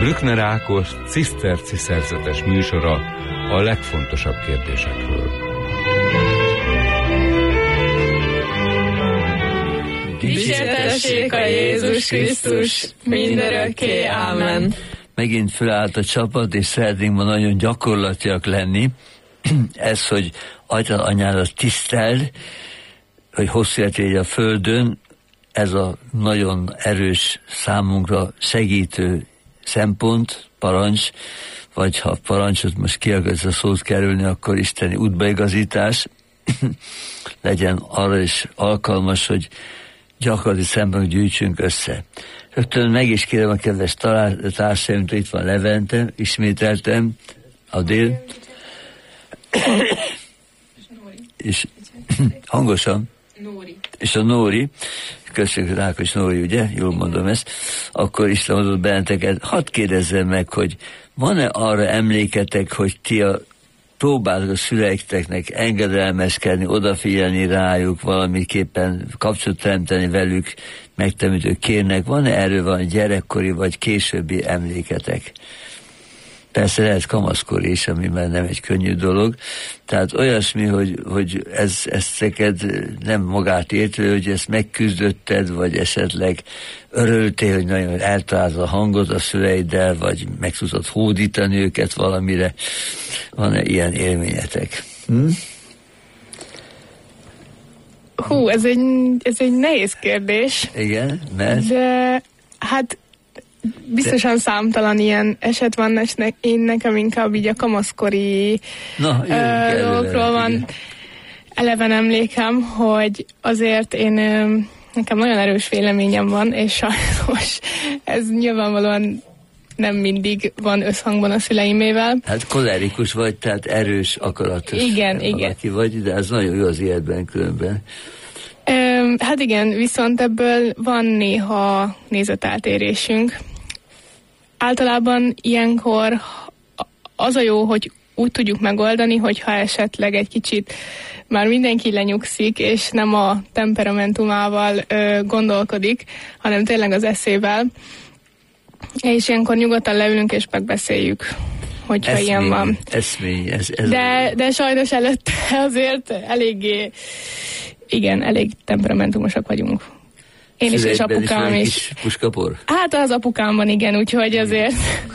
Brückner Ákos ciszterci szerzetes műsora a legfontosabb kérdésekről. Dicsértessék a Jézus Krisztus, mindörökké, ámen. Megint fölállt a csapat, és szeretnénk ma nagyon gyakorlatiak lenni. Ez, hogy Atyád anyádat tiszteld, hogy hosszú élet élj a földön, ez a nagyon erős számunkra segítő szempont, parancs, vagy ha parancsot most ki akarsz a szót kerülni, akkor isteni útbaigazítás legyen arra is alkalmas, hogy gyakorlati szemben gyűjtsünk össze. Rögtön meg is kérem a kedves társaimtól, itt van Levente, ismételtem, Adél, és hangosan, Nóri. És a Nóri, köszönjük Rákos Nóri, ugye, jól mondom ezt, akkor Isten adott benneteket, hadd kérdezzem meg, hogy van-e arra emléketek, hogy ti próbáltok a szüleiteknek engedelmeskedni, odafigyelni rájuk, valamiképpen kapcsolatot teremteni velük, megtemítők kérnek, van-e erről van gyerekkori vagy későbbi emléketek? Persze lehet kamaszkor is, ami már nem egy könnyű dolog. Tehát olyasmi, hogy ez neked nem magát értő, hogy ezt megküzdötted, vagy esetleg örültél, hogy nagyon eltalálod a hangot a szüleiddel, vagy meg tudod hódítani őket valamire. Van-e ilyen élményetek? Hú, ez egy nehéz kérdés. Igen, mert? De hát biztosan számtalan ilyen eset van, és én nekem inkább így a kamaszkori dolgokról van eleven emlékem, hogy azért nekem nagyon erős véleményem van, és sajnos ez nyilvánvalóan nem mindig van összhangban a szüleimével. Hát kolerikus vagy, tehát erős akaratos. Igen. Vagy, de ez nagyon jó az életben különben. Hát igen, viszont ebből van néha nézeteltérésünk. Általában ilyenkor az a jó, hogy úgy tudjuk megoldani, hogyha esetleg egy kicsit már mindenki lenyugszik, és nem a temperamentumával gondolkodik, hanem tényleg az eszével. És ilyenkor nyugodtan leülünk és megbeszéljük, hogyha ilyen van. Eszmény. De sajnos előtte azért elég temperamentumosak vagyunk. Én is, és apukám is. Puskapor? Hát az apukámban igen, úgyhogy azért.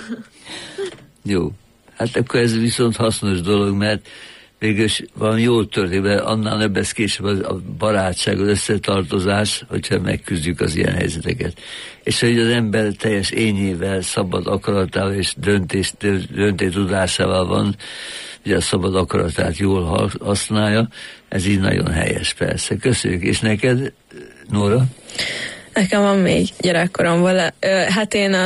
Jó. Hát akkor ez viszont hasznos dolog, mert végülis valami jól történik, mert annál nem lesz később a barátság, az összetartozás, hogyha megküzdjük az ilyen helyzeteket. És hogy az ember teljes ényével, szabad akaratával és döntés tudásával van, ugye a szabad akaratát jól használja, ez így nagyon helyes persze. Köszönjük. És neked, Nóra? Nekem van még gyerekkoromból. Hát én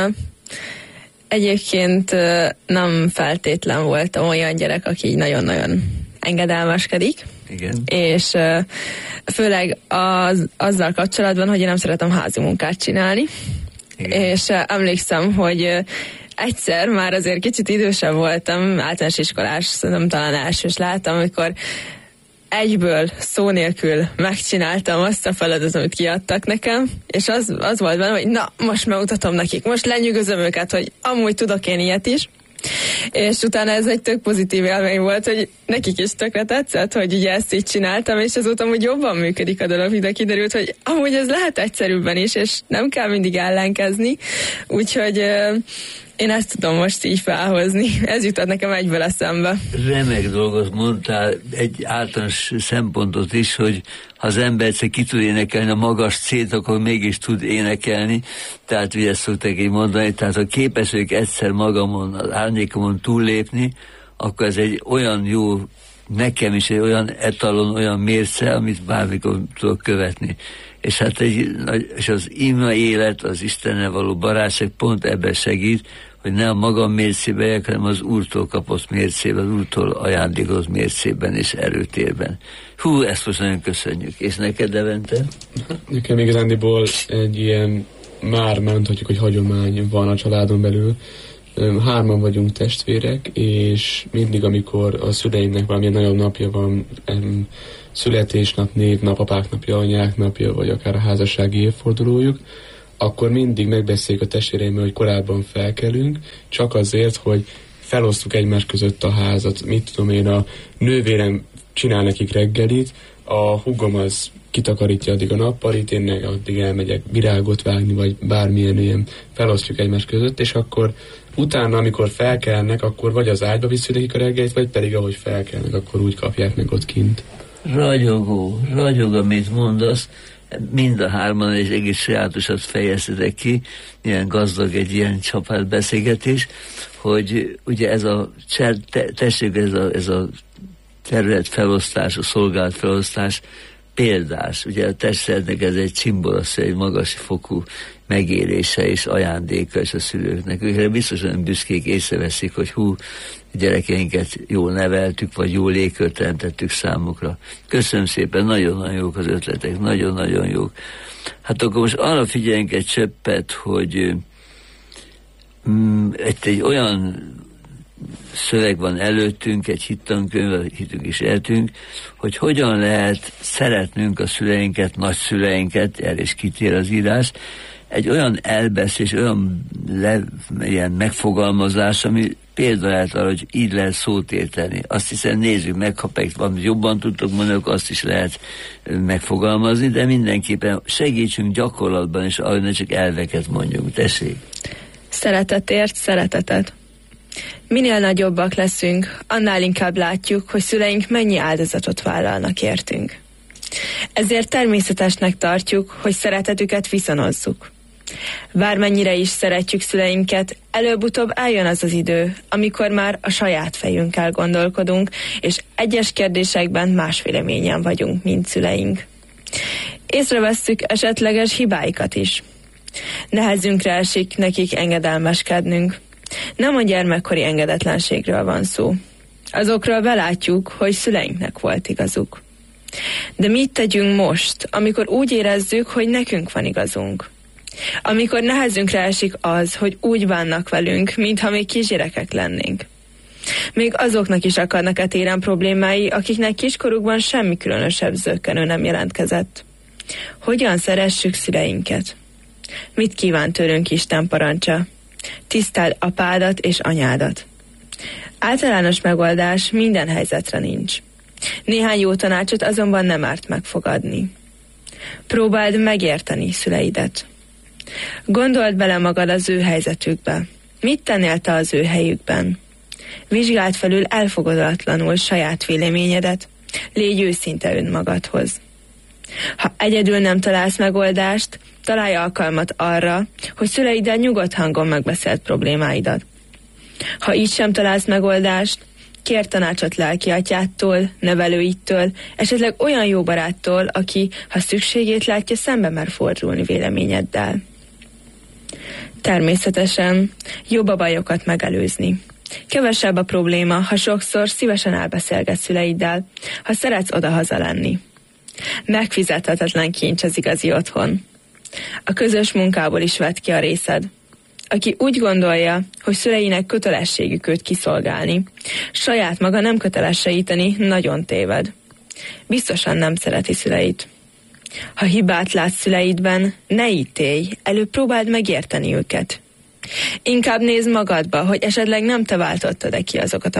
egyébként nem feltétlen voltam olyan gyerek, aki így nagyon-nagyon engedelmeskedik. Igen. És főleg azzal kapcsolatban, hogy én nem szeretem házi munkát csinálni. Igen. És emlékszem, hogy egyszer már azért kicsit idősebb voltam, általános iskolás, szerintem talán elsős láttam, amikor egyből szó nélkül megcsináltam azt a feladatot, amit kiadtak nekem, és az volt benne, hogy na, most megmutatom nekik, most lenyűgözöm őket, hogy amúgy tudok én ilyet is. És utána ez egy tök pozitív élmény volt, hogy nekik is tökre tetszett, hogy ugye ezt így csináltam, és azóta úgy jobban működik a dolog, de kiderült, hogy amúgy ez lehet egyszerűbben is, és nem kell mindig ellenkezni, úgyhogy én ezt tudom most így felhozni. Ez jutott nekem egyből eszembe. Remek dolgot mondtál, egy általános szempontot is, hogy ha az ember egyszer ki tud énekelni a magas célt, akkor mégis tud énekelni. Tehát ugye ezt szokták így mondani, tehát ha képes vagyok egyszer magamon, az árnyékomon túllépni, akkor ez egy olyan jó, nekem is egy olyan etalon, olyan mérce, amit bármikor tudok követni. És hát és az ima élet, az Istennel való barátság pont ebben segít, hogy nem magam mércébe jövök, hanem az Úrtól kapott mércében, az Úrtól ajándékozott mércében és erőtérben. Hú, ezt most nagyon köszönjük. És neked, Levente? Nekem igazándiból egy ilyen, már mondhatjuk, hogy hagyomány van a családon belül. 3 vagyunk testvérek, és mindig, amikor a szüleimnek valamilyen nagyobb napja van, születésnap, névnap, apák napja, anyák napja, vagy akár a házassági évfordulójuk, akkor mindig megbeszéljük a testvéreimmel, hogy korábban felkelünk, csak azért, hogy felosztuk egymás között a házat. Mit tudom én, a nővérem csinál nekik reggelit, a húgom az kitakarítja addig a nappalit, én addig elmegyek virágot vágni, vagy bármilyen ilyen felosztjuk egymás között, és akkor utána, amikor felkelnek, akkor vagy az ágyba visszük nekik a reggelit, vagy pedig ahogy felkelnek, akkor úgy kapják meg ott kint. Ragyogó, amit mondasz, mind a hárman és egész sajátosat fejeztetek ki, ilyen gazdag egy ilyen csapatbeszélgetés, hogy ugye ez a ez a terület felosztás, a szolgálat felosztás példás. Ugye a testszernek ez egy cimborasz, egy magas fokú megélése és ajándéka és a szülőknek. Ők biztosan büszkék észreveszik, hogy gyerekeinket jól neveltük, vagy jól légkört teremtettük számukra. Köszönöm szépen, nagyon-nagyon jók az ötletek, nagyon-nagyon jók. Hát akkor most arra figyeljünk egy cseppet, hogy egy olyan szöveg van előttünk, egy hittankönyv, hitünk is éltünk, hogy hogyan lehet szeretnünk a szüleinket, nagyszüleinket, erre is kitér az írás, egy olyan elbeszélés, olyan ilyen megfogalmazás, ami példa lehet arra, hogy így lehet szót érteni. Azt hiszem, nézzük meg, ha valamit jobban tudtok mondani, azt is lehet megfogalmazni, de mindenképpen segítsünk gyakorlatban, és ahogy ne csak elveket mondjunk. Tessék! Szeretetért szeretetet. Minél nagyobbak leszünk, annál inkább látjuk, hogy szüleink mennyi áldozatot vállalnak értünk. Ezért természetesnek tartjuk, hogy szeretetüket viszonozzuk. Bármennyire is szeretjük szüleinket, előbb-utóbb eljön az az idő, amikor már a saját fejünkkel gondolkodunk, és egyes kérdésekben más véleményen vagyunk, mint szüleink. Észrevesszük esetleges hibáikat is. Nehezünkre esik nekik engedelmeskednünk. Nem a gyermekkori engedetlenségről van szó. Azokról belátjuk, hogy szüleinknek volt igazuk. De mit tegyünk most, amikor úgy érezzük, hogy nekünk van igazunk? Amikor nehezünkre esik az, hogy úgy bánnak velünk, mintha még kisgyerekek lennénk. Még azoknak is akadnak a téren problémái, akiknek kiskorukban semmi különösebb zökkenő nem jelentkezett. Hogyan szeressük szüleinket? Mit kíván tőlünk Isten parancsa? Tiszteld apádat és anyádat. Általános megoldás minden helyzetre nincs. Néhány jó tanácsot azonban nem árt megfogadni. Próbáld megérteni szüleidet. Gondold bele magad az ő helyzetükbe. Mit tennél te az ő helyükben? Vizsgáld felül elfogadatlanul saját véleményedet. Légy őszinte önmagadhoz. Ha egyedül nem találsz megoldást, találj alkalmat arra, hogy szüleiddel nyugodt hangon megbeszéld problémáidat. Ha így sem találsz megoldást, kér tanácsot lelkiatyától, nevelőittől, esetleg olyan jó baráttól, aki, ha szükségét látja, szembe mer fordulni véleményeddel. Természetesen jobb a bajokat megelőzni. Kevesebb a probléma, ha sokszor szívesen elbeszélgetsz szüleiddel, ha szeretsz odahaza lenni. Megfizethetetlen kincs az igazi otthon. A közös munkából is vett ki a részed. Aki úgy gondolja, hogy szüleinek kötelességük őt kiszolgálni, saját maga nem köteles segíteni, nagyon téved. Biztosan nem szereti szüleit. Ha hibát látsz szüleidben, ne ítélj, előbb próbáld megérteni őket. Inkább nézd magadba, hogy esetleg nem te váltottad-e ki azokat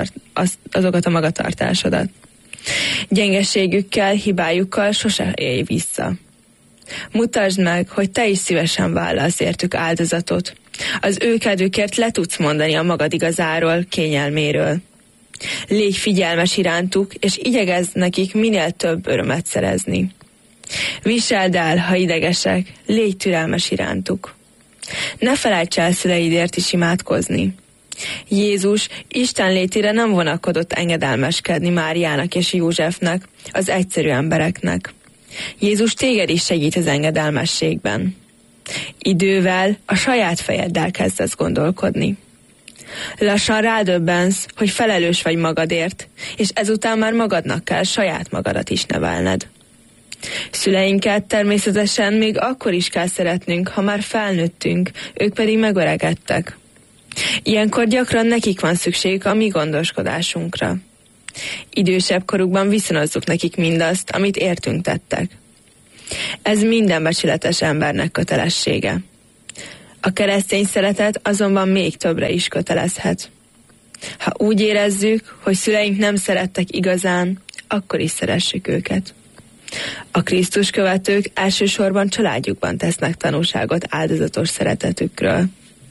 a magatartásodat. Gyengeségükkel, hibájukkal sose élj vissza. Mutasd meg, hogy te is szívesen vállalsz értük áldozatot. Az ő kedvükért le tudsz mondani a magad igazáról, kényelméről. Légy figyelmes irántuk, és igyekezz nekik minél több örömet szerezni. Viseld el, ha idegesek, légy türelmes irántuk. Ne felejts el szüleidért is imádkozni. Jézus Isten létére nem vonakodott engedelmeskedni Máriának és Józsefnek, az egyszerű embereknek. Jézus téged is segít az engedelmességben. Idővel a saját fejeddel kezdesz gondolkodni. Lassan rádöbbensz, hogy felelős vagy magadért, és ezután már magadnak kell saját magadat is nevelned. Szüleinket természetesen még akkor is kell szeretnünk, ha már felnőttünk, ők pedig megöregedtek. Ilyenkor gyakran nekik van szükségük a mi gondoskodásunkra. Idősebb korukban viszonozzuk nekik mindazt, amit értünk tettek. Ez minden becsületes embernek kötelessége. A keresztény szeretet azonban még többre is kötelezhet. Ha úgy érezzük, hogy szüleink nem szerettek igazán, akkor is szeressük őket. A Krisztus követők elsősorban családjukban tesznek tanúságot áldozatos szeretetükről.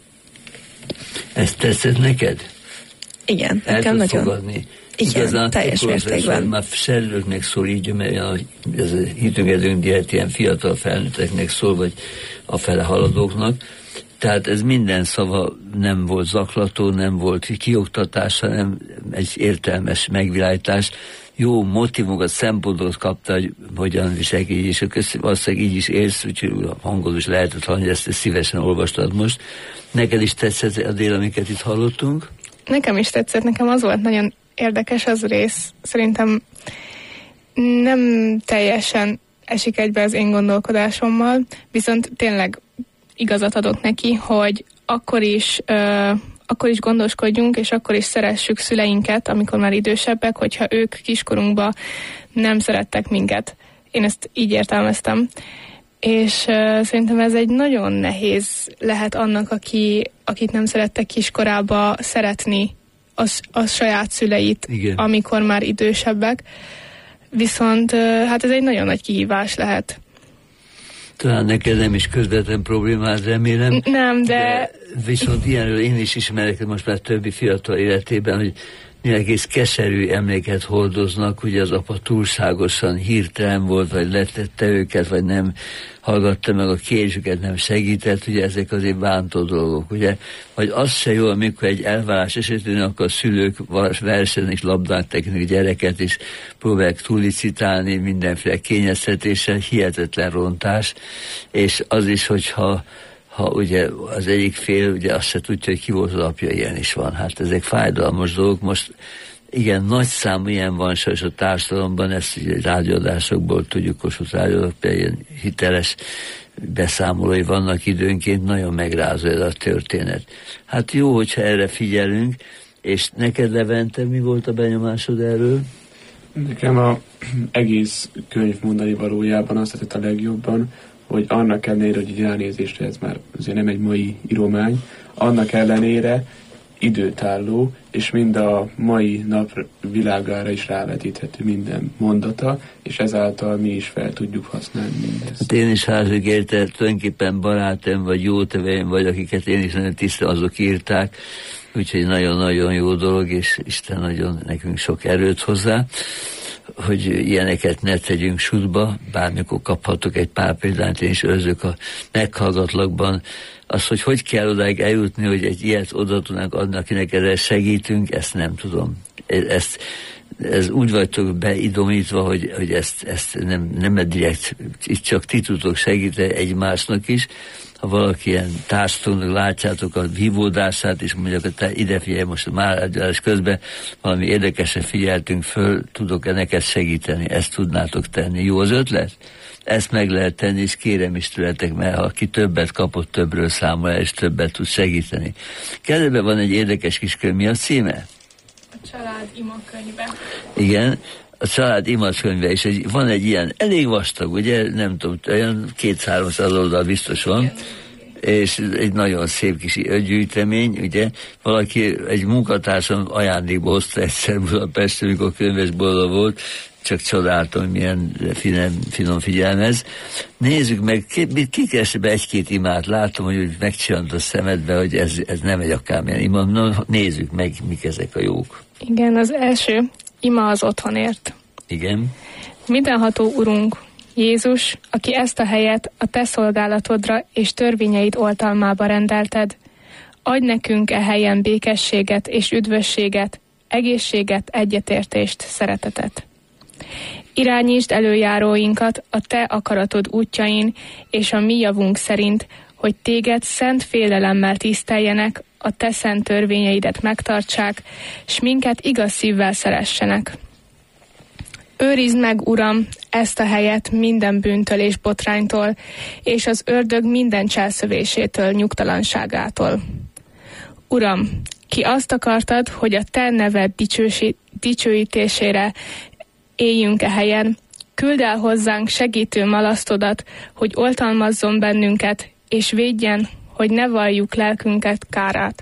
Ez tetszett neked? Igen, nekem nagyon. Fogadni. Igen, igazán, teljes mértékben. Már sellőknek szól így, mert ez a hitüngedőnk diát ilyen fiatal felnőtteknek szól, vagy afele haladóknak. Tehát ez minden szava nem volt zaklató, nem volt kioktatás, hanem egy értelmes megvilágítás. Jó motivumokat, szempontokat kapta, hogy hogyan viselkedj, és valószínűleg így is élsz, úgyhogy a hangod is lehetett hallani, ezt szívesen olvastad most. Neked is tetszett a dél, amiket itt hallottunk? Nekem is tetszett, nekem az volt nagyon érdekes az rész. Szerintem nem teljesen esik egybe az én gondolkodásommal, viszont tényleg igazat adok neki, hogy akkor is gondoskodjunk, és akkor is szeressük szüleinket, amikor már idősebbek, hogyha ők kiskorunkban nem szerettek minket. Én ezt így értelmeztem. És szerintem ez egy nagyon nehéz lehet annak, akit nem szerettek kiskorába szeretni a saját szüleit, igen, amikor már idősebbek. Viszont hát ez egy nagyon nagy kihívás lehet. Talán neked nem is közvetlen problémád, remélem. Nem, de viszont ilyenről én is ismerek most már többi fiatal életében, hogy egész keserű emléket hordoznak, ugye az apa túlságosan hirtelen volt, vagy letette őket, vagy nem hallgatta meg a kérésüket, nem segített, ugye ezek azért bántó dolgok, ugye, vagy az se jó, amikor egy elválás esetén akkor a szülők versennek és labdát teknek gyereket, és próbálják túllicitálni mindenféle kényeztetéssel, hihetetlen rontás, és az is, hogyha ugye az egyik fél ugye azt se tudja, hogy ki volt az apja, ilyen is van. Hát ezek fájdalmas dolgok. Most igen, nagy számú ilyen van sajnos a társadalomban, ezt ugye rádióadásokból tudjuk, Kossuth Rádiónak ilyen hiteles beszámolói vannak időnként, nagyon megrázó ez a történet. Hát jó, hogyha erre figyelünk, és neked, Levente, mi volt a benyomásod erről? Nekem az egész könyv mondani valójában azt tetett a legjobban, hogy annak ellenére, hogy így ránézésre ez már azért nem egy mai íromány, annak ellenére időtálló, és mind a mai nap világára is rávetíthető minden mondata, és ezáltal mi is fel tudjuk használni mindezt. Hát én is házig érte, tulajdonképpen barátom vagy jó teveim vagy, akiket én is nagyon tisztel, azok írták, úgyhogy nagyon-nagyon jó dolog, és Isten nagyon nekünk sok erőt hozzá, hogy ilyeneket ne tegyünk sútba, bármikor kaphatok egy pár példányt, én is őrzök a meghallgatlakban. Az, hogy kell odáig eljutni, hogy egy ilyet oda tudnánk adni, akinek ezzel segítünk, ezt nem tudom. Ez úgy vagytok beidomítva, hogy ezt nem direkt, itt csak ti tudtok segíteni egymásnak is. Ha valaki ilyen társadalomnak látjátok a vívódását, és mondjuk, hogy te ide figyelj, most már közben valami érdekesen figyeltünk föl, tudok-e neked segíteni, ezt tudnátok tenni. Jó az ötlet? Ezt meg lehet tenni, és kérem is tőletek, mert ha ki többet kapott, többről számol el, és többet tud segíteni. Kedvében van egy érdekes kis könyv, mi a címe? A Család imakönyve. Igen, a Család imakönyve, és van egy ilyen, elég vastag, ugye, nem tudom, olyan 200-300 oldal biztos van, igen, és egy nagyon szép kis gyűjtemény, ugye, valaki, egy munkatársam ajándékba hozta egyszer Budapesten, amikor könyvesbolda volt, csak csodáltam, hogy milyen finom figyelmez. Nézzük meg, kikeresse be egy-két imát, látom, hogy megcsillant a szemedbe, hogy ez nem egy akármilyen ima. Na, nézzük meg, mik ezek a jók. Igen, az első ima az otthonért. Igen. Mindenható Urunk, Jézus, aki ezt a helyet a te szolgálatodra és törvényeid oltalmába rendelted, adj nekünk e helyen békességet és üdvösséget, egészséget, egyetértést, szeretetet. Irányítsd előjáróinkat a te akaratod útjain, és a mi javunk szerint, hogy téged szent félelemmel tiszteljenek, a te szent törvényeidet megtartsák, s minket igaz szívvel szeressenek. Őrizd meg, Uram, ezt a helyet minden bűntől és botránytól, és az ördög minden cselszövésétől, nyugtalanságától. Uram, ki azt akartad, hogy a te neved dicsőítésére éljünk e helyen, Küld el hozzánk segítő malasztodat, hogy oltalmazzon bennünket, és védjen, hogy ne valljuk lelkünket kárát.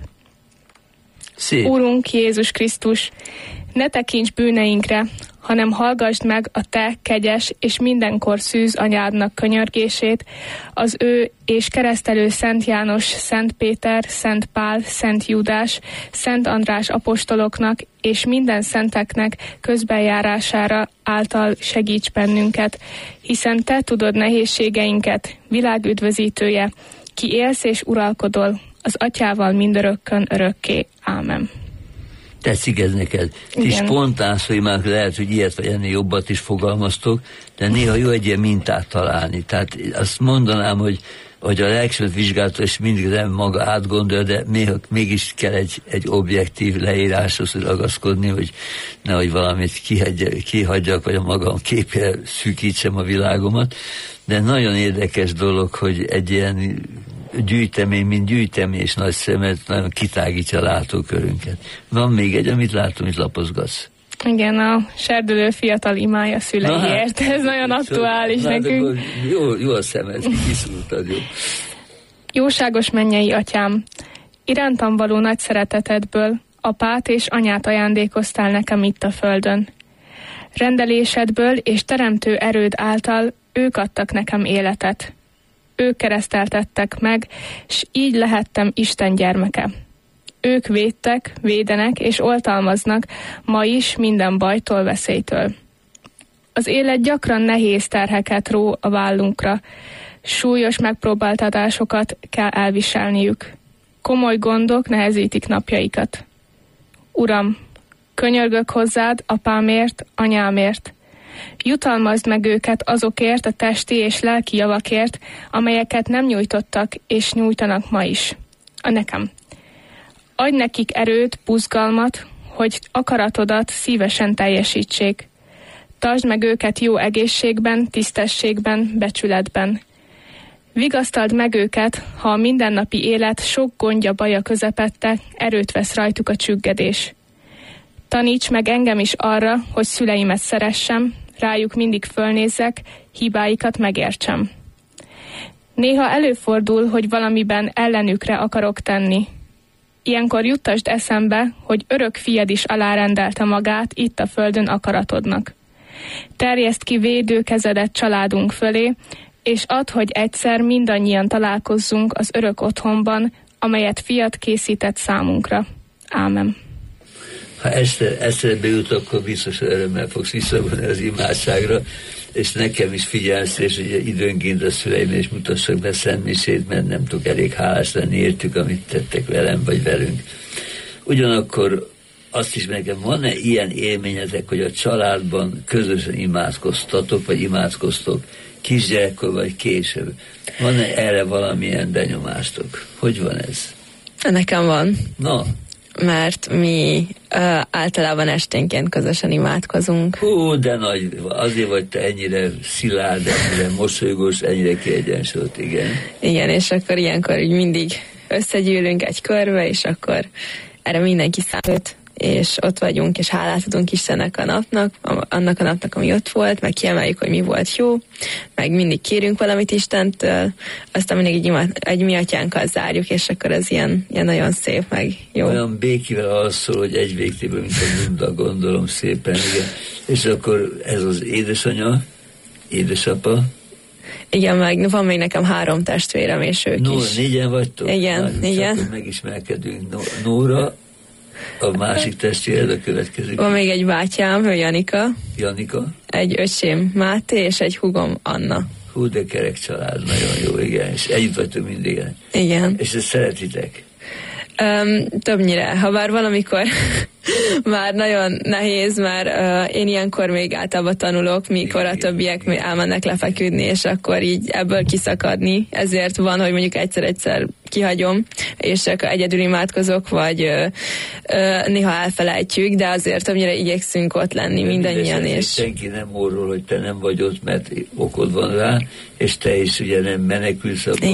Szép. Úrunk Jézus Krisztus, ne tekints bűneinkre, hanem hallgassd meg a te kegyes és mindenkor szűz anyádnak könyörgését, az ő és keresztelő Szent János, Szent Péter, Szent Pál, Szent Júdás, Szent András apostoloknak és minden szenteknek közbenjárására által segíts bennünket, hiszen te tudod nehézségeinket, világüdvözítője, ki élsz és uralkodol, az atyával mindörökkön örökké. Ámen. Tetszik ez neked? Ti spontán szóimák lehet, hogy ilyet vagy ennél jobbat is fogalmaztok, de néha jó egy ilyen mintát találni. Tehát azt mondanám, hogy a lelkismeret vizsgálatot és mindig nem maga átgondol, de mégis kell egy objektív leíráshoz ragaszkodni, hogy nehogy valamit kihagyjak, vagy a magam képére szűkítsem a világomat. De nagyon érdekes dolog, hogy egy ilyen gyűjtemény, mint gyűjtemény és nagy szemet nagyon kitágítja a látókörünket. Van még egy, amit látom, hogy lapozgatsz. Igen, a serdülő fiatal imája szüleiért. Ez nagyon aktuális nekünk. Jó a szemed, kiszúrtad, jó. Jóságos mennyei atyám, irántam való nagy szeretetedből apát és anyát ajándékoztál nekem itt a földön. Rendelésedből és teremtő erőd által ők adtak nekem életet. Ők kereszteltettek meg, s így lehettem Isten gyermeke. Ők védtek, védenek és oltalmaznak ma is minden bajtól, veszélytől. Az élet gyakran nehéz terheket ró a vállunkra, súlyos megpróbáltatásokat kell elviselniük. Komoly gondok nehezítik napjaikat. Uram, könyörgök hozzád apámért, anyámért. Jutalmazd meg őket azokért a testi és lelki javakért, amelyeket nem nyújtottak és nyújtanak ma is. Nekem. Adj nekik erőt, buzgalmat, hogy akaratodat szívesen teljesítsék. Tartsd meg őket jó egészségben, tisztességben, becsületben. Vigasztald meg őket, ha a mindennapi élet sok gondja, baja közepette erőt vesz rajtuk a csüggedés. Taníts meg engem is arra, hogy szüleimet szeressem, rájuk mindig fölnézzek, hibáikat megértsem. Néha előfordul, hogy valamiben ellenükre akarok tenni. Ilyenkor juttasd eszembe, hogy örök fiad is alárendelte magát itt a földön akaratodnak. Terjeszd ki védő kezedet családunk fölé, és add, hogy egyszer mindannyian találkozzunk az örök otthonban, amelyet fiad készített számunkra. Ámen. Ha eszedbe jut, akkor biztos örömmel fogsz visszavonni az imádságra, és nekem is figyelsz, és ugye időnként a szüleimnek is mutassak be szentmisét, mert nem tudok elég hálás lenni értük, amit tettek velem vagy velünk. Ugyanakkor azt is nekem, van-e ilyen élményetek, hogy a családban közösen imádkoztatok, vagy imádkoztok kisgyerekkor, vagy később? Van-e erre valamilyen benyomástok? Hogy van ez? Nekem van. Na? Mert mi általában esténként közösen imádkozunk. Hú, de nagy, azért vagy te ennyire szilárd, ennyire mosolygós, ennyire kiegyensúlyozott, igen. Igen, és akkor ilyenkor így mindig összegyűlünk egy körbe, és akkor erre mindenki számít, és ott vagyunk, és hálát adunk Istennek annak a napnak, ami ott volt, meg kiemeljük, hogy mi volt jó, meg mindig kérünk valamit Istentől, aztán mindig egy mi atyánkkal zárjuk, és akkor ez ilyen nagyon szép, meg jó. Olyan békével alszol, hogy egy végtében, mint a bunda, gondolom szépen, igen. És akkor ez az édesanya, édesapa. Igen, meg van még nekem 3 testvérem, és ők is. Négyen vagytok? Igen, igen. Akkor megismerkedünk. Nóra, a másik testvéred a következő. Van még egy bátyám, ő Janika. Janika. Egy öcsém Máté, és egy húgom Anna. Hú, de kerek család, nagyon jó, igen. És együtt vagytok mindig. Igen. És ezt szeretitek? Többnyire, ha bár valamikor már nagyon nehéz, mert én ilyenkor még általában tanulok, mikor a többiek elmennek lefeküdni, és akkor így ebből kiszakadni. Ezért van, hogy mondjuk egyszer kihagyom, és csak egyedül imádkozok, vagy néha elfelejtjük, de azért többnyire igyekszünk ott lenni mindannyian. És senki nem orról, hogy te nem vagy ott, mert okod van rá, és te is ugye nem menekülsz abban,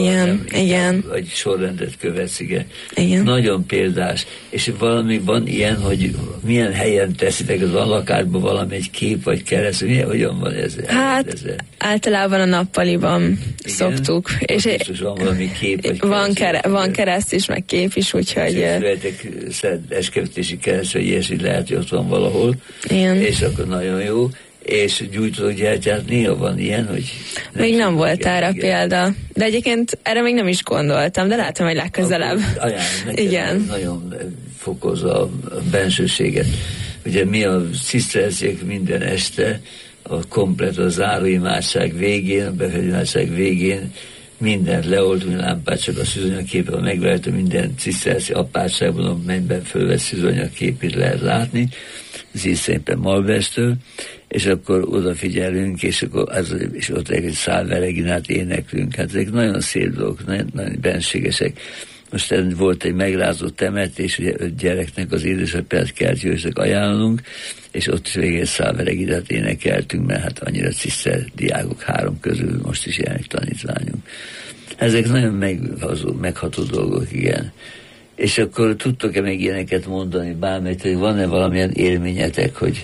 vagy sorrendet követsz, igen. Nagyon példás. És valami van ilyen, milyen helyen teszitek, az a lakásban valami egy kép vagy kereszt, hogyan van ez? Hát általában a nappaliban szoktuk. És van valami kép vagy van kereszt is, meg kép is, úgyhogy... Születek esküvtési kereszt, vagy ilyesmi lehet, hogy ott van valahol. Igen. És akkor nagyon jó. És gyújtó gyertyát néha van ilyen, hogy... Még nem volt erre példa. De egyébként erre még nem is gondoltam, de látom, hogy legközelebb. Igen. Nagyon fokozza a bensőséget. Ugye mi a ciszterciek minden este a komplet, a záróimádság végén, a befejezőimádság végén mindent leoltunk, lámpát, csak a szűzanyaképen megvehető minden ciszterci apátságban, a mennyben fölvett szűzanyaképét lehet látni, szépen Malberstől, és akkor odafigyelünk, és akkor és ott egy szálvereginát éneklünk. Hát ezek nagyon szép dolgok, nagyon benségesek. Most volt egy megrázott temetés, ugye 5 gyereknek az édesapját kertjősnek ajánlunk, és ott is végig egy szálvereginát énekeltünk, mert hát annyira ciszter diákok 3 közül most is ilyenek tanítványunk. Ezek nagyon megható dolgok, igen. És akkor tudtok-e még ilyeneket mondani bármelyet, hogy van-e valamilyen élményetek, hogy...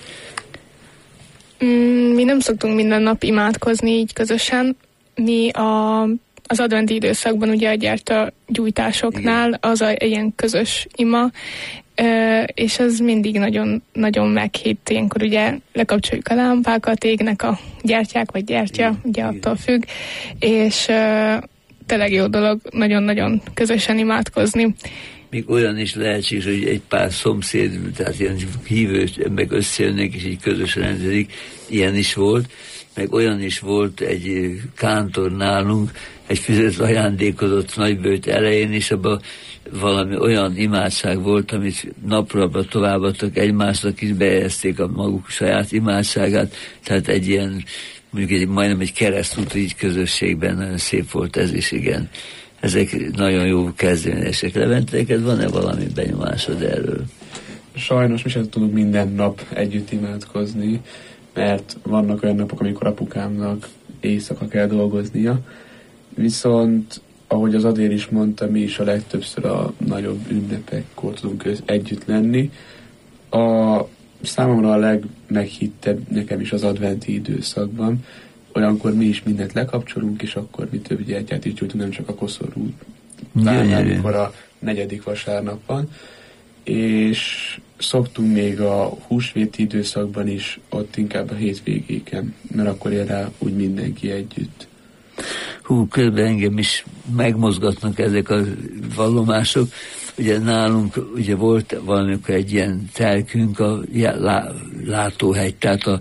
Mi nem szoktunk minden nap imádkozni így közösen. Mi az adventi időszakban ugye a gyertyagyújtásoknál az ilyen közös ima, és az mindig nagyon, nagyon meghitt. Ilyenkor ugye lekapcsoljuk a lámpákat, égnek a gyertyák, vagy gyertya, ugye attól függ, és tényleg jó dolog nagyon-nagyon közösen imádkozni. Még olyan is lehetséges, hogy egy pár szomszéd, tehát ilyen hívő meg összejönnek, és így közösen rendezik, ilyen is volt, meg olyan is volt egy kántor nálunk, egy füzet ajándékozott nagybőjt elején, és abban valami olyan imádság volt, amit napra továbbadtak egymásnak, is bejezték a maguk saját imádságát, tehát egy ilyen, mondjuk majdnem egy keresztút így közösségben, nagyon szép volt ez is, igen. Ezek nagyon jó kezdeményezések. Levente, neked van-e valami benyomásod erről? Sajnos mi sem tudunk minden nap együtt imádkozni, mert vannak olyan napok, amikor apukámnak éjszaka kell dolgoznia. Viszont, ahogy az Adél is mondta, mi is a legtöbbször a nagyobb ünnepekkor tudunk együtt lenni. Számomra a legmeghittebb nekem is az adventi időszakban. Olyankor mi is mindent lekapcsolunk, és akkor mi több gyertyát is gyújtunk, nem csak a koszorú várnál, amikor a 4. vasárnap van. És szoktunk még a húsvéti időszakban is, ott inkább a hétvégéken, mert akkor ér rá úgy mindenki együtt. Közben engem is megmozgatnak ezek a vallomások. Ugye nálunk ugye volt valamikor egy ilyen telkünk, a látóhegy, tehát a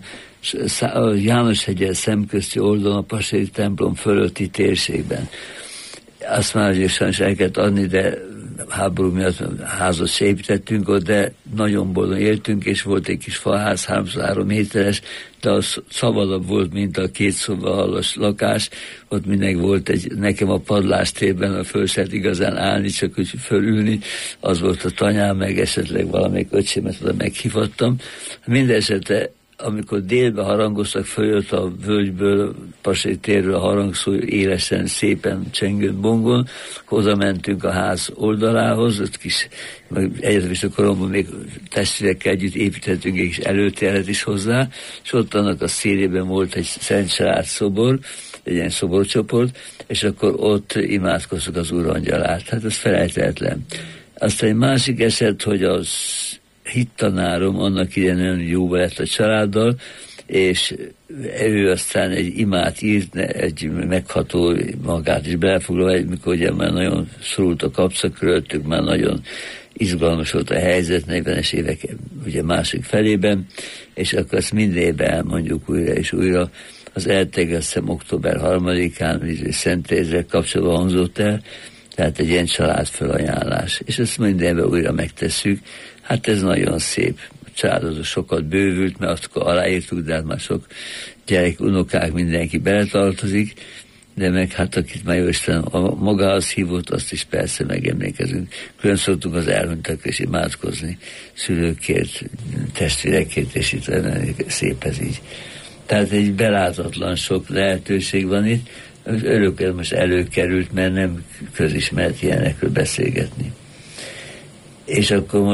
Jánoshegyen szemközti oldalon, a Passéri templom fölötti térségben. Azt már azért sajnos el kellett adni, de háború miatt házat se építettünk ott, de nagyon boldogan éltünk, és volt egy kis faház, 3x3 méteres, de az szabadabb volt, mint a 2 szobahalas lakás. Ott mindenki volt nekem a padlástérben, a föl se igazán állni, csak úgy fölülni. Az volt a tanyám, meg esetleg valamelyik öcsémet oda meghívottam. Mindenesetre amikor délbe harangoztak, följött a völgyből, Passéri térről a harangszó élesen, szépen csengőn bongon, oda mentünk a ház oldalához, ott kis egyetemista koromban még testvérekkel együtt építettünk egy kis előtéret is hozzá, és ott annak a szélében volt egy Szent Család szobor, egy ilyen szoborcsoport, és akkor ott imádkoztuk az Úrangyalát. Hát ez felejthetetlen. Aztán egy másik eset, hogy az hittanárom annak idején nagyon jóba lett a családdal, és ő aztán egy imát írt, egy megható, magát is belefoglalva, mikor ugye már nagyon szorult a kapsza körülöttük, már nagyon izgalmas volt a helyzet 40-es évek ugye másik felében, és akkor ezt minden évben elmondjuk újra és újra. Az elteg, azt hiszem október 3-án Szent Terézzel kapcsolatban hangzott el, tehát egy ilyen családfelajánlás, és ezt mindenben újra megtesszük. Hát ez nagyon szép. A családozó sokat bővült, mert azt aláírtuk, de hát már sok gyerek, unokák, mindenki beletartozik, de meg hát akit már Jóisten magához hívott, azt is persze megemlékezünk. Külön szoktunk az elhunytakra is imádkozni, szülőkért, testvérekért, és itt szép ez így. Tehát egy beláthatatlan sok lehetőség van itt, örökkel most előkerült, mert nem közismert ilyenekről beszélgetni. És akkor most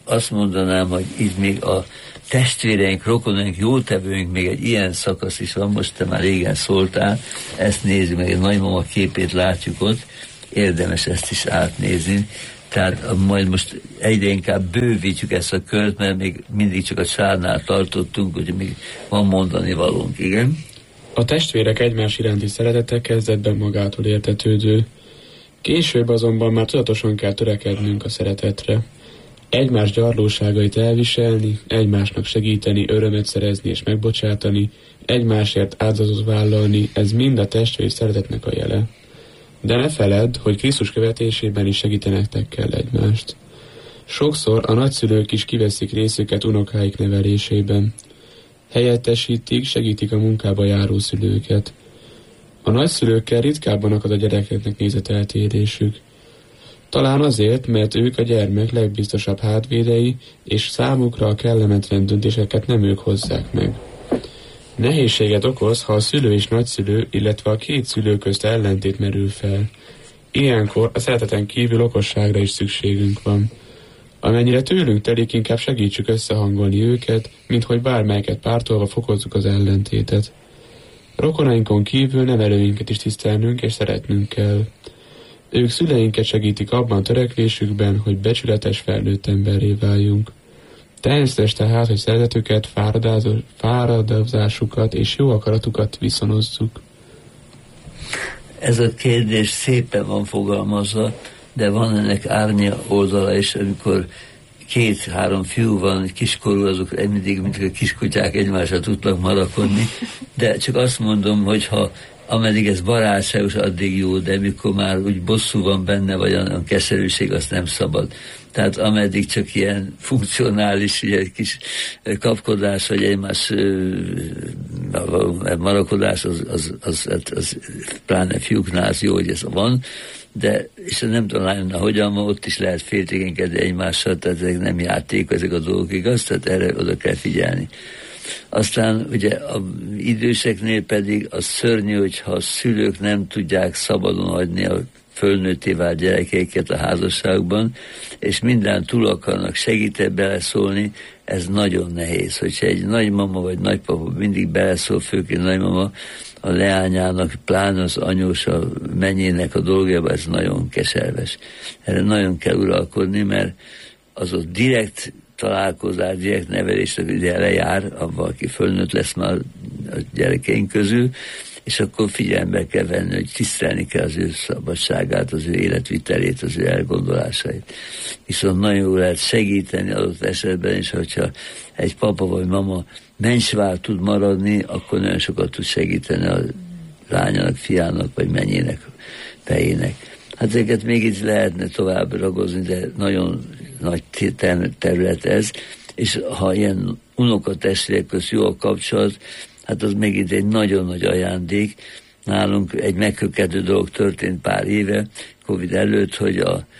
azt mondanám, hogy itt még a testvéreink, rokonaink, jótevőink, még egy ilyen szakasz is van, most te már régen szóltál, ezt nézzük meg, egy nagymama képét látjuk ott, érdemes ezt is átnézni, tehát majd most egyre inkább bővítjük ezt a kört, mert még mindig csak a családnál tartottunk, hogy még van mondani valónk, igen? A testvérek egymás iránti szeretete kezdetben magától értetődő. Később azonban már tudatosan kell törekednünk a szeretetre. Egymás gyarlóságait elviselni, egymásnak segíteni, örömet szerezni és megbocsátani, egymásért áldozatot vállalni, ez mind a testvér szeretetnek a jele. De ne feledd, hogy Krisztus követésében is segítenetek kell egymást. Sokszor a nagyszülők is kiveszik részüket unokáik nevelésében. Helyettesítik, segítik a munkába járó szülőket. A nagyszülőkkel ritkábban akad a gyerekeknek nézeteltérésük. Talán azért, mert ők a gyermek legbiztosabb hátvédei, és számukra a kellemetlen döntéseket nem ők hozzák meg. Nehézséget okoz, ha a szülő és nagyszülő, illetve a két szülő közt ellentét merül fel. Ilyenkor a szereteten kívül okosságra is szükségünk van. Amennyire tőlünk telik, inkább segítsük összehangolni őket, mint hogy bármelyiket pártolva fokozzuk az ellentétet. Rokonainkon kívül nevelőinket is tisztelnünk és szeretnünk kell. Ők szüleinket segítik abban törekvésükben, hogy becsületes felnőtt emberré váljunk. Természetes tehát, hogy szeretetüket, fáradozásukat és jó akaratukat viszonozzuk. Ez a kérdés szépen van fogalmazva, de van ennek árnya oldala is, amikor 2-3 fiú van, kiskorú, azok mindig, mint a kiskutyák egymásra tudnak marakodni, de csak azt mondom, hogy ha ameddig ez barátságos, addig jó, de mikor már úgy bosszú van benne, vagy olyan keserűség, azt nem szabad. Tehát ameddig csak ilyen funkcionális, ilyen kis kapkodás, vagy egymás marakodás, az pláne fiúknál az jó, hogy ez van, de és nem tudom, lányomnál hogyan van, ott is lehet féltékenykedni egymással, tehát ezek nem játék, ezek a dolgok, igaz? Tehát erre oda kell figyelni. Aztán ugye az időseknél pedig az szörnyű, hogyha a szülők nem tudják szabadon hagyni a fölnőtté vált gyerekeiket a házasságban, és minden túl akarnak segíteni beleszólni, ez nagyon nehéz. Hogyha egy nagymama vagy nagypapa mindig beleszól, főként nagymama, a leányának, pláne az anyós, a menyének a dolgába, ez nagyon keserves. Erre nagyon kell uralkodni, mert az ott direkt találkozás, direkt nevelésnek ide lejár, abban, aki fölnőtt lesz már a gyerekeink közül, és akkor figyelembe kell venni, hogy tisztelni kell az ő szabadságát, az ő életvitelét, az ő elgondolásait. Viszont nagyon jól lehet segíteni adott esetben, és hogyha egy papa vagy mama mencsvár tud maradni, akkor nagyon sokat tud segíteni a lányának, fiának, vagy menyének, fejének. Hát ezeket még így lehetne tovább ragozni, de nagyon nagy terület ez, és ha ilyen unokatestvérek közt jó a kapcsolat, hát az megint egy nagyon nagy ajándék. Nálunk egy megkökkedő dolog történt pár éve, Covid előtt, hogy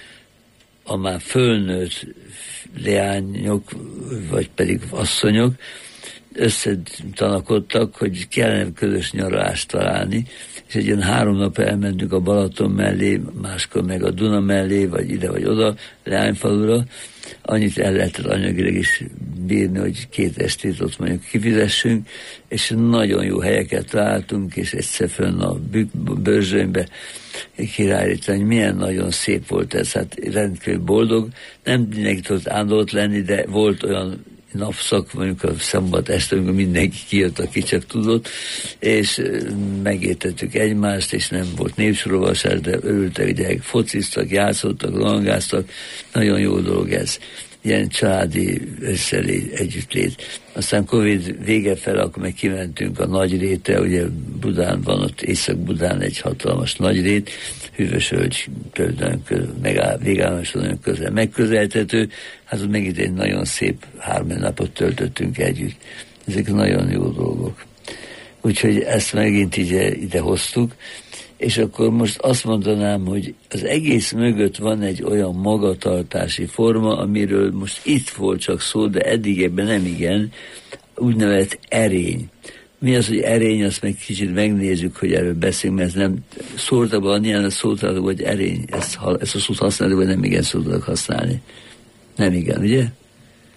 a már fölnőtt leányok, vagy pedig asszonyok összetanakodtak, hogy kellene közös nyaralást találni, és egy ilyen 3 nap elmentünk a Balaton mellé, máskor meg a Duna mellé, vagy ide vagy oda, Leányfalura. Annyit el lehetett anyagileg is bírni, hogy 2 estét ott mondjuk kifizessünk, és nagyon jó helyeket találtunk, és egyszer fönn a Börzsönybe királyítani, hogy milyen nagyon szép volt ez, hát rendkívül boldog. Nem mindenki tudott ándott lenni, de volt olyan napszak, mondjuk a szombat este, amikor mindenki kijött, aki csak tudott, és megértettük egymást, és nem volt népsorolvasás, de örültek, hogy gyerekek fociztak, játszottak, rohangáztak. Nagyon jó dolog ez. Ilyen családi együttlét. Aztán Covid vége fel, akkor meg kimentünk a Nagyrétre, ugye Budán van, ott Észak-Budán egy hatalmas Nagyrét, Hűvösölgy végállomásra nagyon közel megközelíthető, hát ott megint egy nagyon szép 3 napot töltöttünk együtt. Ezek nagyon jó dolgok. Úgyhogy ezt megint ide hoztuk, és akkor most azt mondanám, hogy az egész mögött van egy olyan magatartási forma, amiről most itt volt csak szó, de eddig ebben nem igen, úgynevezett erény. Mi az, hogy erény, azt meg kicsit megnézzük, hogy erről beszélünk, mert ez nem szótában, ilyen a szótában, hogy erény, ezt a szót használjuk, vagy nem igen szót használni. Nem igen, ugye?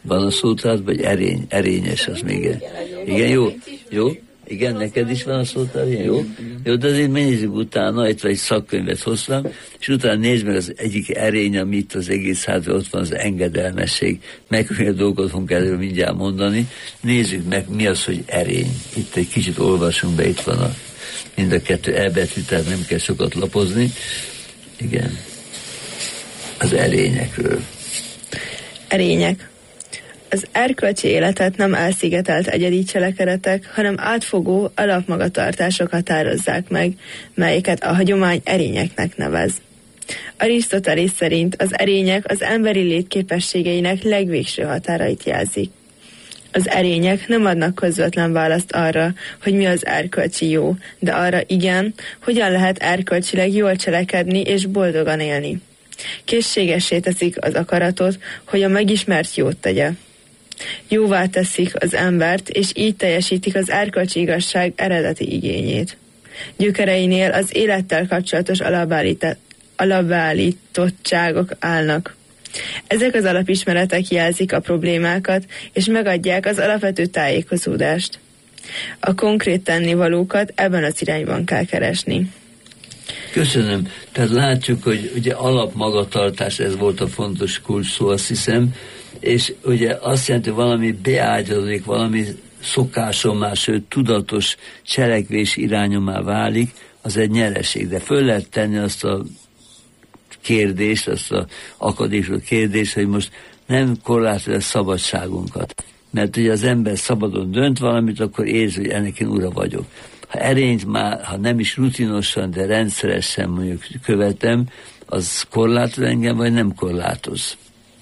Van a szótárad, vagy erényes, az még. Igen, jó? Igen, neked is van a szótár, jó? Jó, de azért nézzük utána, itt egy szakkönyvet hoztam, és utána nézd meg az egyik erény, amit az egész hátra, ott van az engedelmesség. Megkülönböző dolgot fogunk erről mindjárt mondani. Nézzük meg, mi az, hogy erény. Itt egy kicsit olvasunk be, itt van mind a kettő elbetű, tehát nem kell sokat lapozni. Igen. Az erényekről. Erények. Az erkölcsi életet nem elszigetelt egyedi cselekedetek, hanem átfogó alapmagatartások határozzák meg, melyeket a hagyomány erényeknek nevez. Arisztotelész szerint az erények az emberi létképességeinek legvégső határait jelzik. Az erények nem adnak közvetlen választ arra, hogy mi az erkölcsi jó, de arra igen, hogyan lehet erkölcsileg jól cselekedni és boldogan élni. Készségessé teszik az akaratot, hogy a megismert jót tegye. Jóvá teszik az embert, és így teljesítik az erkölcsi igazság eredeti igényét. Gyökereinél az élettel kapcsolatos alapállítottságok állnak. Ezek az alapismeretek jelzik a problémákat, és megadják az alapvető tájékozódást. A konkrét tennivalókat ebben az irányban kell keresni. Köszönöm. Tehát látjuk, hogy ugye alapmagatartás, ez volt a fontos kulcs szó, azt hiszem, és ugye azt jelenti, hogy valami beágyazodik, valami szokásommá, sőt tudatos cselekvés irányomá válik, az egy nyereség. De föl lehet tenni azt a kérdést, azt a akadékos kérdést, hogy most nem korlátozza a szabadságunkat. Mert ugye az ember szabadon dönt valamit, akkor érzi, hogy ennek én ura vagyok. Ha erényt már, ha nem is rutinosan, de rendszeresen mondjuk követem, az korlátoz engem, vagy nem korlátoz?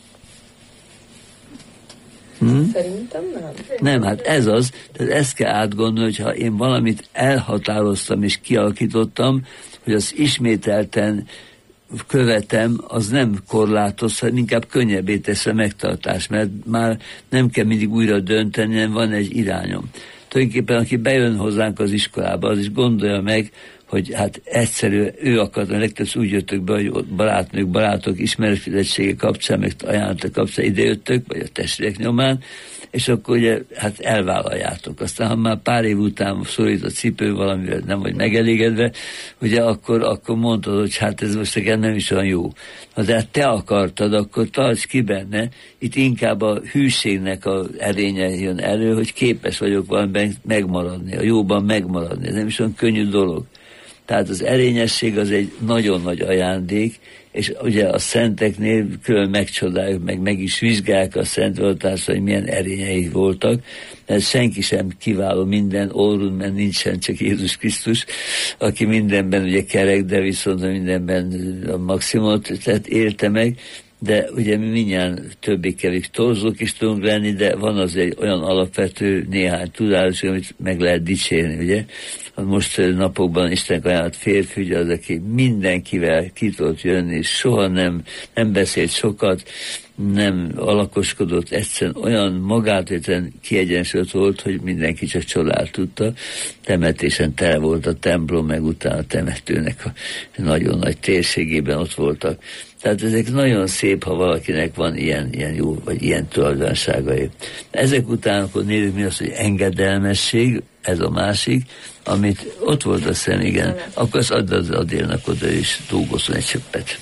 Szerintem nem. Nem, hát ez az, tehát ezt kell átgondolni, hogy ha én valamit elhatároztam és kialakítottam, hogy az ismételten követem, az nem korlátoz, hanem inkább könnyebbé tesz a megtartás, mert már nem kell mindig újra dönteni, nem van egy irányom. Tulajdonképpen, aki bejön hozzánk az iskolába, az is gondolja meg, hogy hát egyszerű, ő akart, a legtöbbször úgy jöttök be, hogy barátnők, barátok, ismeretsége kapcsán, meg ajánlatok kapcsán idejöttök, vagy a testvérek nyomán, és akkor ugye hát elvállaljátok. Aztán, ha már pár év után szorít a cipő valamivel, nem vagy megelégedve, ugye akkor mondod, hogy hát ez most nekem nem is olyan jó. Ha de hát te akartad, akkor tarts ki benne, itt inkább a hűségnek az erénye jön elő, hogy képes vagyok valamiben megmaradni, a jóban megmaradni. Ez nem is olyan könnyű dolog. Tehát az erényesség az egy nagyon nagy ajándék, és ugye a szenteknél külön megcsodáljuk, meg is vizsgálják a szentvallotásra, hogy milyen erényei voltak, mert senki sem kiváló minden órun, mert nincsen csak Jézus Krisztus, aki mindenben ugye kerek, de viszont mindenben a maximumot tehát élte meg, de ugye mi mindjárt többé-kevés torzók is tudunk lenni, de van az egy olyan alapvető néhány tudás, amit meg lehet dicsérni, ugye? Most napokban Isten ajánlott férfi, ugye az, aki mindenkivel ki tudott jönni, és soha nem beszélt sokat, nem alakoskodott, egyszerűen olyan magátvétlen kiegyensúlyos volt, hogy mindenki csak csodál tudta. Temetésen tele volt a templom, meg utána a temetőnek a nagyon nagy térségében ott voltak. Tehát ezek nagyon szép, ha valakinek van ilyen jó, vagy ilyen tulajdonságai. Ezek után akkor nézzük mi az, hogy engedelmesség, ez a másik, amit ott volt a szem, igen, akkor azt add az Adélnak oda, és dolgozzon egy csöppet.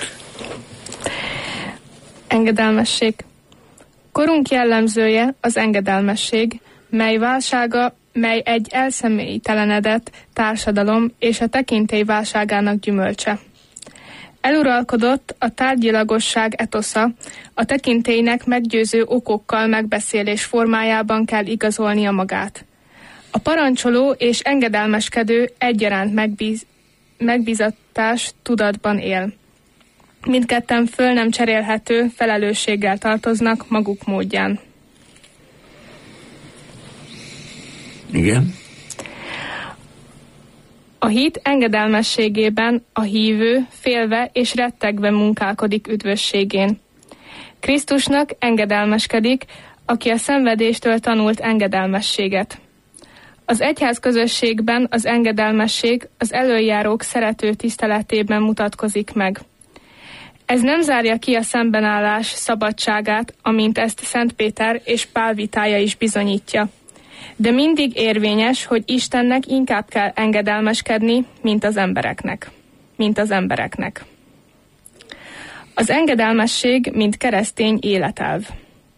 Engedelmesség. Korunk jellemzője az engedelmesség, mely egy elszemélytelenedett társadalom és a tekintély válságának gyümölcse. Eluralkodott a tárgyilagosság etosza, a tekintélynek meggyőző okokkal megbeszélés formájában kell igazolnia magát. A parancsoló és engedelmeskedő egyaránt megbízatás tudatban él. Mindketten föl nem cserélhető felelősséggel tartoznak maguk módján. Igen. A hit engedelmességében a hívő félve és rettegve munkálkodik üdvösségén. Krisztusnak engedelmeskedik, aki a szenvedéstől tanult engedelmességet. Az egyház közösségben az engedelmesség az elöljárók szerető tiszteletében mutatkozik meg. Ez nem zárja ki a szembenállás szabadságát, amint ezt Szent Péter és Pál vitája is bizonyítja. De mindig érvényes, hogy Istennek inkább kell engedelmeskedni, mint az embereknek. Az engedelmesség, mint keresztény életelv.